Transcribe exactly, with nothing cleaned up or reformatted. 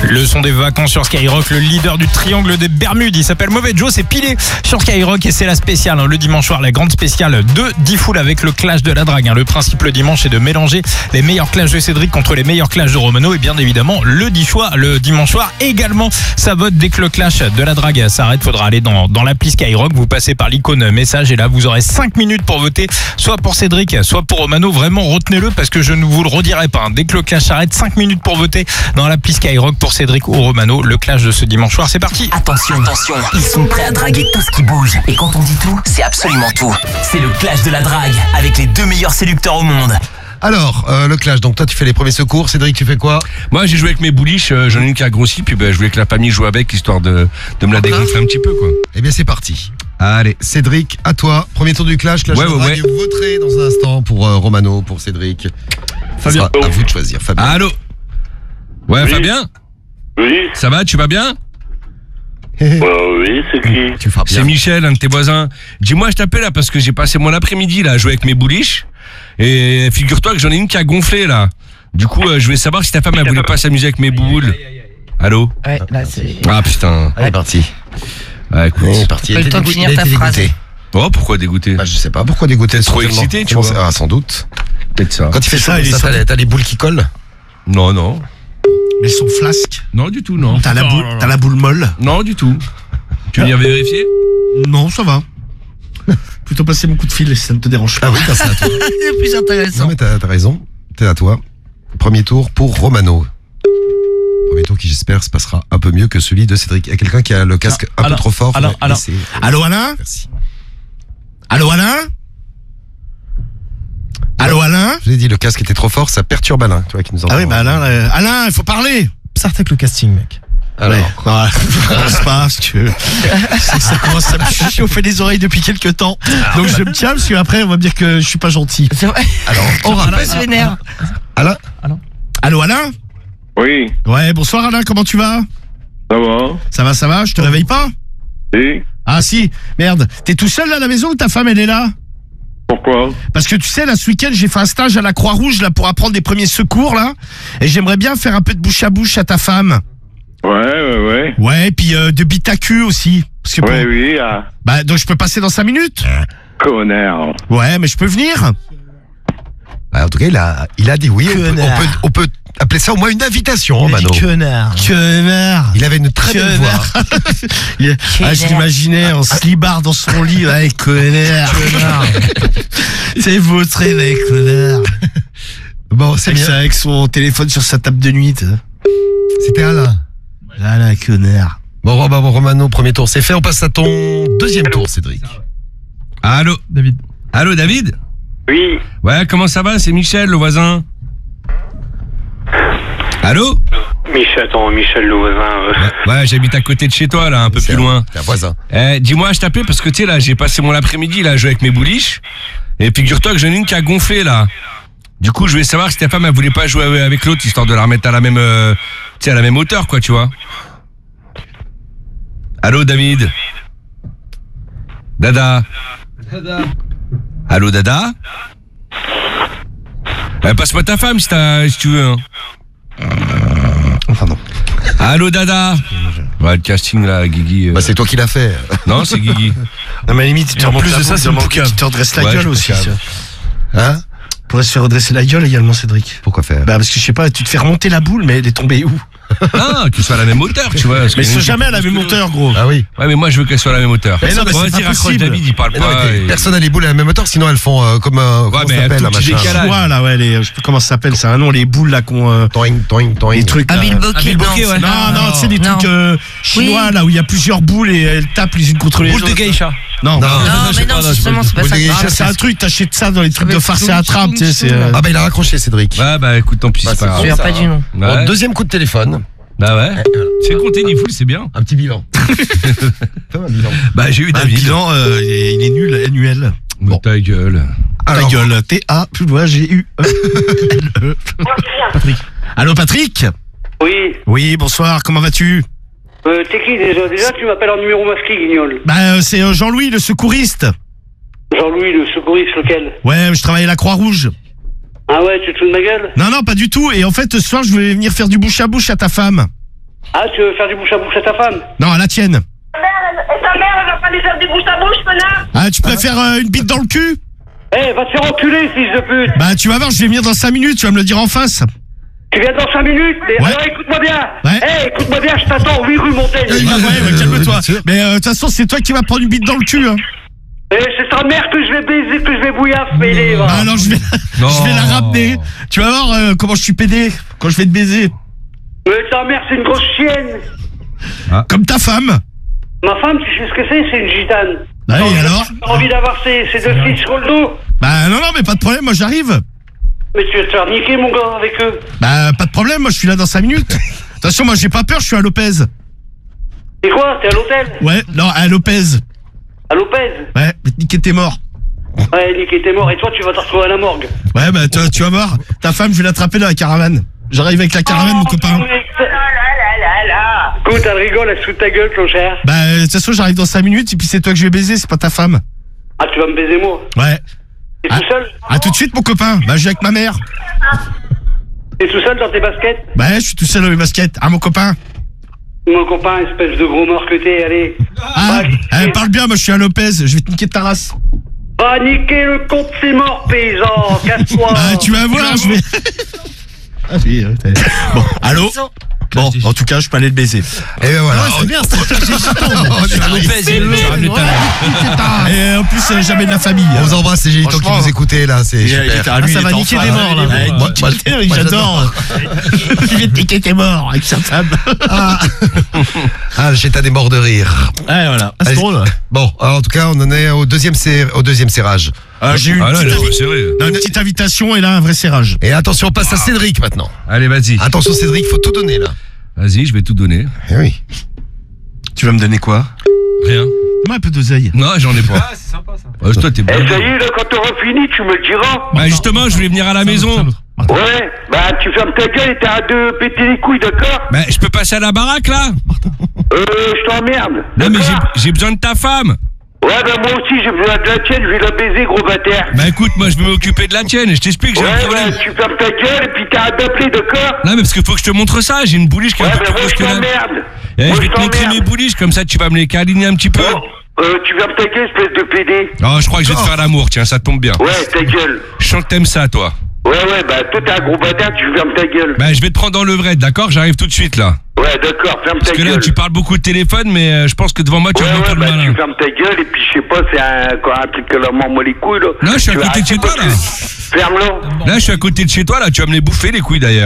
Le son des vacances sur Skyrock, le leader du triangle des Bermudes, il s'appelle Mauvais Joe, c'est pilé sur Skyrock et c'est la spéciale, hein, le dimanche soir, la grande spéciale de D-Fool avec le clash de la drague. Hein. Le principe le dimanche est de mélanger les meilleurs clashs de Cédric contre les meilleurs clashs de Romano et bien évidemment le, choix, le dimanche soir également, ça vote dès que le clash de la drague s'arrête, faudra aller dans, dans l'appli Skyrock, vous passez par l'icône message et là vous aurez cinq minutes pour voter, soit pour Cédric, soit pour Romano. Vraiment retenez-le parce que je ne vous le redirai pas. Hein. Dès que le clash s'arrête, cinq minutes pour voter dans l'appli Skyrock pour Cédric ou Romano. Le clash de ce dimanche soir, c'est parti. Attention, attention, ils sont prêts à draguer tout ce qui bouge. Et quand on dit tout, c'est absolument tout. C'est le clash de la drague avec les deux meilleurs séducteurs au monde. Alors, euh, le clash, donc toi tu fais les premiers secours, Cédric tu fais quoi? Moi j'ai joué avec mes bouliches, euh, j'en ai une qui a grossi, puis bah, je voulais que la famille joue avec, histoire de, de me la dégonfler un petit peu quoi. Eh bien c'est parti. Allez, Cédric, à toi. Premier tour du clash, clash ouais, de ouais, drague. ouais. Vous voterez dans un instant pour euh, Romano, pour Cédric. Fabien, ça sera à vous de choisir. Fabien. Allô? Ouais, Oui. Fabien? Oui, Ça va, tu vas bien? bah oui, c'est qui? Tu feras bien. C'est Michel, un de tes voisins. Dis-moi, je t'appelle là parce que j'ai passé mon après-midi là à jouer avec mes bouliches. Et figure-toi que j'en ai une qui a gonflé là. Du coup, euh, je voulais savoir si ta femme elle voulait pas s'amuser avec mes boules. Allô? Ouais, là c'est. Ah putain. Allez, parti. Ouais, écoute. Elle est partie. Pas Elle le était temps de dégoûtée, finir elle ta était phrase. dégoûtée. Oh, pourquoi dégoûté? Bah, je sais pas pourquoi dégoûté. Trop Sûrement. excité, tu Comment vois. ça- Ah, sans doute. Peut-être ça. Quand il fait Ça, ça, il est ça, sans- t'as, t'as les boules qui collent. Non, non. Mais son flasque. Non, du tout, non. T'as la, Non, boule, non, non. t'as la boule molle. Non, du tout. Tu veux venir vérifier? Non, ça va. Plutôt passer mon coup de fil si ça ne te dérange pas. Ah oui, t'as ça à toi. C'est plus Non intéressant. mais t'as, t'as raison. T'es à toi. Premier tour pour Romano. Premier tour qui j'espère se passera un peu mieux que celui de Cédric. Il y a quelqu'un qui a le casque un alors, peu trop fort. alors, Ouais, alors. laissez- Allô Alain? Merci. Allô Alain? Allô Alain? Je l'ai dit, le casque était trop fort, ça perturbe Alain. Tu vois, qui nous entend. Ah oui, bah Alain, euh, Alain, il faut parler. Ça avec le casting, mec. Alors, Ouais. Non, commence pas, si tu veux. C'est que ça commence à me chauffer les oreilles depuis quelques temps. Donc je me tiens parce qu'après on va me dire que je suis pas gentil. C'est vrai. alors, on On rappelle. se vénère. Alain, Allô Alain? Oui, Ouais, bonsoir Alain, comment tu vas? ça va? Ça va, ça va? Je te réveille pas? Oui, Ah si, merde. T'es tout seul là à la maison ou ta femme elle est là? pourquoi? Parce que tu sais, là, ce week-end, j'ai fait un stage à la Croix-Rouge, là, pour apprendre des premiers secours, là. Et j'aimerais bien faire un peu de bouche à bouche à ta femme. Ouais, ouais, ouais. Ouais, et puis euh, de bite à cul aussi. Parce que pour- Ouais, oui, ah, Bah, donc je peux passer dans cinq minutes? connard. Ouais, mais je peux venir? bah, en tout cas, il a, il a dit oui. On peut, on, Connard. peut, on peut appeler ça au moins une invitation, Il a Mano. dit connard. Connard. Il avait une très belle voix. Il- Ah, je l'imaginais en slibard dans son lit, ouais, connard. C'est vautré, mec, connard. Bon, c'est Avec, bien. ça, avec son téléphone sur sa table de nuit. t'sais. C'était Alain. Ah là, connard. Bon, Romain, bon, Romano, premier tour, c'est fait. On passe à ton deuxième tour, Cédric. Allô? David. Allô, David? Oui, Ouais, comment ça va? C'est Michel, le voisin. Allô? Michel, attends, Michel le voisin. euh, Ouais, ouais, j'habite à côté de chez toi, là, un peu C'est plus un- loin. c'est un voisin. Eh, dis-moi, je t'appelais parce que tu sais, là, j'ai passé mon après-midi, là, à jouer avec mes bouliches. Et figure-toi que j'en ai une qui a gonflé, là. Du coup, je voulais savoir si ta femme, elle voulait pas jouer avec l'autre, histoire de la remettre à la même, euh, tu sais, à la même hauteur, quoi, tu vois. Allô, David? Dada? Allô, Dada? Eh, passe-moi ta femme si, t'as- si tu veux, hein. Enfin, non. Allô, Dada? Ouais, le casting, là, Guigui. euh, Bah, c'est toi qui l'as fait. Non, c'est Guigui. Non, mais à la limite, tu en remontes plus la de ça, boule, c'est une demande poucave. qu'il te redresse la Ouais, gueule je aussi. poucave. ça. Hein? Pourrait se faire redresser la gueule également, Cédric. Pourquoi faire? Bah, parce que je sais pas, tu te fais remonter la boule, mais elle est tombée où? Ah, qu'elle soit à la même hauteur, tu vois. parce Mais qu'il y en ils a sont une jamais qui- à la même hauteur, gros. Ah oui. Ouais, mais moi, je veux qu'elle soit à la même hauteur. Mais non, mais Bon, c'est vas-y, pas raccroche, possible. David, il parle Mais non, pas. mais et- personne n'a les boules à la même hauteur, sinon elles font euh, comme un. Ouais, comment mais ça s'appelle, tout un petit machin? décalage. Ouais, là, ouais, les, je sais plus comment ça s'appelle, c'est un nom, les boules, là, qu'on, euh, Toing, toing, toing. les trucs, Ah, là. Bill Bokeh, Bill non. Bokeh, ouais. Non, non, tu sais, les Non. trucs euh, chinois, Oui. là, où il y a plusieurs boules et elles tapent les unes contre les Boule autres. de geisha. Non, Non. Non, je sais mais pas, non, non, je justement, sais c'est pas pas. ça. Boule de Ah, geisha, c'est un truc, t'achètes ça dans les trucs va de être farce et chou- attrape, tu sais, c'est... euh, Ah bah il a raccroché, Cédric. Ouais, bah écoute, tant pis, Bah, c'est pas c'est Je grave. viens pas du nom. Bon, Ouais. deuxième coup de téléphone. Bah ouais. Eh, voilà. C'est compté, D-Fool, c'est bien. Un petit bilan. Fais un bilan. Bah j'ai eu Un David. bilan, euh, il, est, il est nul, annuel. Bon, ta gueule. Alors, Ta gueule, T A, plus loin, G U E L E. Patrick. Allô, Patrick? Oui, Oui, bonsoir, comment vas-tu? euh, t'es qui déjà? Déjà, tu m'appelles en numéro masqué, guignol. Bah, euh, c'est euh, Jean-Louis, le secouriste. Jean-Louis, le secouriste, lequel? Ouais, je travaille à la Croix-Rouge. Ah ouais, tu te fous de ma gueule? Non, non, pas du tout. Et en fait, ce soir, je vais venir faire du bouche à bouche à ta femme. Ah, tu veux faire du bouche à bouche à ta femme? Non, à la tienne. Ta mère, elle- Et ta mère, elle va pas lui faire du bouche à bouche, connard. Ah, tu préfères euh, une bite dans le cul? Eh, va te faire enculer, fils de pute. Bah, tu vas voir, je vais venir dans cinq minutes, tu vas me le dire en face. Tu viens dans cinq minutes, mais Ouais. alors écoute-moi bien. Ouais. Eh, écoute-moi bien, je t'attends, oui, rue Montaigne. Ah ouais, ouais, calme-toi. Mais euh, de toute façon, c'est toi qui vas prendre une bite dans le cul, hein. Eh, c'est ta mère que je vais baiser, que je vais bouillasser, mêlée, va. Bah, alors, je vais, Non. je vais la ramener. Tu vas voir euh, comment je suis pédé quand je vais te baiser. Mais ta mère, c'est une grosse chienne. Comme ta femme. Ma femme, tu sais ce que c'est? C'est une gitane. Bah, et alors? T'as envie d'avoir ces, ces deux fils sur le dos? Bah, non, non, mais pas de problème, moi j'arrive. Mais tu vas te faire niquer, mon gars, avec eux. Bah, pas de problème, moi je suis là dans cinq minutes. Attention, moi j'ai pas peur, je suis à Lopez. C'est quoi? T'es à l'hôtel? Ouais, non, à Lopez. À Lopez? Ouais, mais niquer t'es mort. Ouais, niquer, t'es mort. Et toi, tu vas te retrouver à la morgue. Ouais, bah, tu, tu vas voir. Ta femme, je vais l'attraper dans la caravane. J'arrive avec la caravane, mon copain. Mais- Ah là là là. Écoute, elle rigole, elle se fout de ta gueule, clochard. Bah, de toute façon, j'arrive dans cinq minutes et puis c'est toi que je vais baiser, c'est pas ta femme. Ah, tu vas me baiser, moi? Ouais. T'es Ah. tout seul? À tout de suite, mon copain. Bah, je vais avec ma mère. T'es tout seul dans tes baskets? Bah, je suis tout seul dans mes baskets. Ah, mon copain. Mon copain, espèce de gros mort que t'es, allez. Ah, Va, eh, parle bien, moi je suis à Lopez. Je vais te niquer de ta race. va niquer le compte, c'est mort, paysan. Casse-toi. Ah, tu vas voir, je vais. Ah, oui, ouais, t'as- bon, allô? Bon, en tout cas, je peux aller le baiser. Et ben voilà. c'est bien, c'est On Et en plus, euh, jamais de la famille. vous embrasse, les Gélitos qui Franchement. nous écoutaient là, c'est super. Ah, ça va niquer des morts, là. Ouais, moi- moi- moi, J'adore. Tu viens de niquer tes morts avec sa femme. Ah, ah j'ai tas des morts de rire. Ouais, voilà. Ah, c'est Allez. drôle. Bon, alors, en tout cas, on en est au deuxième, serr- au deuxième serrage. Ah, j'ai eu une, Ah là, petite... il est serré. non, une petite invitation et là, un vrai serrage. Et attention, on passe à Cédric maintenant. Allez, vas-y. Attention, Cédric, faut tout donner là. Vas-y, je vais tout donner. Eh oui. Tu vas me donner quoi? Rien. Donne-moi un peu d'oseille. Non, j'en ai pas. Ah, c'est sympa ça. toi, t'es Eh, bon. ça y est, là, quand t'auras fini, tu me le diras. Bah, justement, je voulais venir à la maison. Ouais, bah, tu fermes ta gueule et t'arrêtes de péter les couilles, d'accord? Bah, je peux passer à la baraque là? Euh, je t'emmerde. Non, mais d'accord? j'ai j'ai besoin de ta femme. Ouais, bah, moi aussi, j'ai besoin de la tienne, je vais la baiser, gros bâtard. Bah, écoute, moi, je vais m'occuper de la tienne. Je t'explique, j'ai un Ouais, problème. bah, tu fermes ta gueule et puis t'arrêtes d'appeler, d'accord? Non, mais parce qu'il faut que je te montre ça. J'ai une bouliche qui est Ouais, un peu bah, plus moi, grosse je que la. t'emmerde. Eh, Moi, je vais te montrer mes t'emmerde. bouliches, comme ça, tu vas me les câliner un petit peu. Euh, tu fermes ta gueule, espèce de pédé. Oh, je crois que je vais te faire l'amour, tiens, ça tombe bien. Ouais, ta gueule. Je sens que t'aimes ça, toi. Ouais, ouais, bah, toi, t'es un gros bâtard, tu fermes ta gueule. Bah, je vais te prendre dans le vrai, d'accord? J'arrive tout de suite là. Ouais, d'accord, ferme Parce ta que gueule. là, tu parles beaucoup de téléphone, mais euh, je pense que devant moi, tu Ouais, vas ouais, pas le bah, malin. tu fermes ta gueule et puis, je sais pas, c'est un, quoi, un truc que la maman, moi, les couilles, là. Non, je suis à Tu vas côté de chez arrêter toi, parce là. que- Ferme-le. Là, je suis à côté de chez toi, là, tu vas me les bouffer les couilles d'ailleurs.